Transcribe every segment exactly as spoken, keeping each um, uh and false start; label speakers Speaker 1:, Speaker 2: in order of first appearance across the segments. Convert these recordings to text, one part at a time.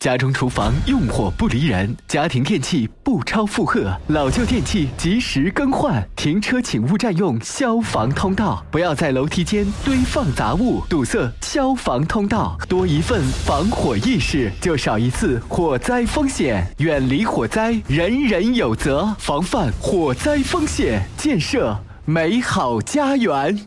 Speaker 1: 家中厨房用火不离人，家庭电器不超负荷，老旧电器及时更换。停车请勿占用消防通道，不要在楼梯间堆放杂物，堵塞消防通道。多一份防火意识，就少一次火灾风险。远离火灾，人人有责。防范火灾风险，建设美好家园。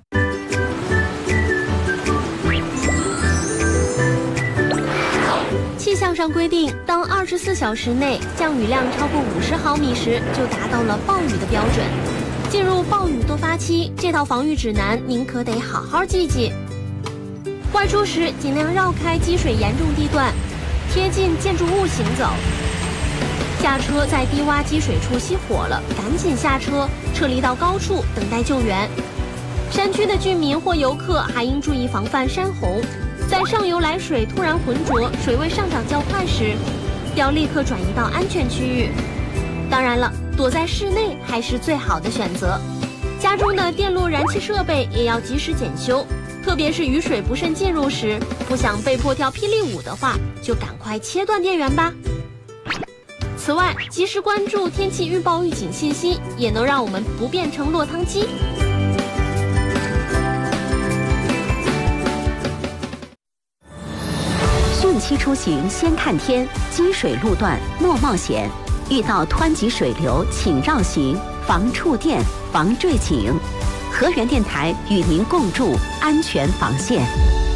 Speaker 2: 气象上规定，当二十四小时内降雨量超过五十毫米时，就达到了暴雨的标准。进入暴雨多发期，这套防御指南您可得好好记记。外出时尽量绕开积水严重地段，贴近建筑物行走。下车在低洼积水处熄火了，赶紧下车，撤离到高处等待救援。山区的居民或游客还应注意防范山洪。在上游来水突然浑浊，水位上涨较快时，要立刻转移到安全区域。当然了，躲在室内还是最好的选择。家中的电路燃气设备也要及时检修，特别是雨水不慎进入时，不想被迫跳霹雳舞的话，就赶快切断电源吧。此外，及时关注天气预报预警信息，也能让我们不变成落汤鸡。
Speaker 3: 汛期出行先看天，积水路段莫冒险。遇到湍急水流，请绕行，防触电，防坠井。河源电台与您共筑安全防线。